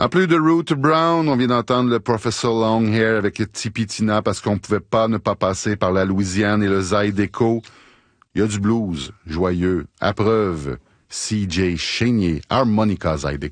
En plus de Ruth Brown, on vient d'entendre le Professor Longhair avec Tipitina parce qu'on pouvait pas ne pas passer par la Louisiane et le Zydeco. Il y a du blues, joyeux, à preuve, C.J. Chénier, Harmonica Zydeco.